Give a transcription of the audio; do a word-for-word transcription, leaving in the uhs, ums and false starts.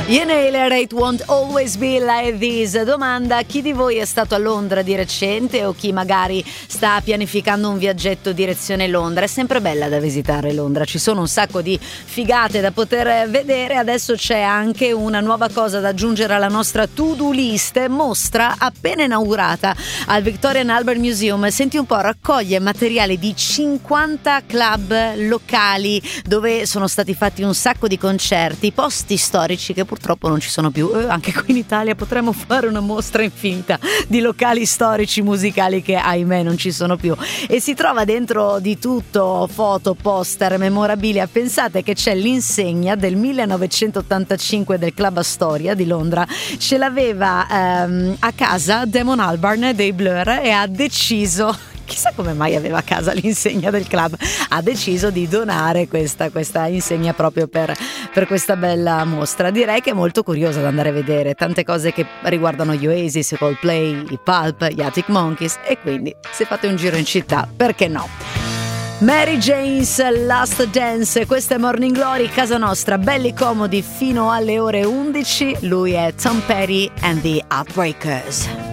Inhaler, It Won't Always Be Like This. Domanda: chi di voi è stato a Londra di recente o chi magari sta pianificando un viaggetto direzione Londra? È sempre bella da visitare Londra, ci sono un sacco di figate da poter vedere. Adesso c'è anche una nuova cosa da aggiungere alla nostra to-do list, mostra appena inaugurata al Victoria and Albert Museum. Senti un po', raccoglie materiale di cinquanta club locali dove sono stati fatti un sacco di concerti, posti storici che purtroppo non ci sono più. Eh, anche qui in Italia potremmo fare una mostra infinita di locali storici musicali che ahimè non ci sono più, e si trova dentro di tutto foto, poster, memorabilia. Pensate che c'è l'insegna del millenovecentottantacinque del Club Astoria di Londra, ce l'aveva ehm, a casa Damon Albarn dei Blur e ha deciso, chissà come mai aveva a casa l'insegna del club, ha deciso di donare questa, questa insegna proprio per, per questa bella mostra. Direi che è molto curiosa da andare a vedere, tante cose che riguardano gli Oasis, Coldplay, i Pulp, gli Arctic Monkeys, e quindi se fate un giro in città, perché no? Mary Jane's Last Dance, questa è Morning Glory, casa nostra, belli comodi fino alle ore undici. Lui è Tom Petty and the Heartbreakers.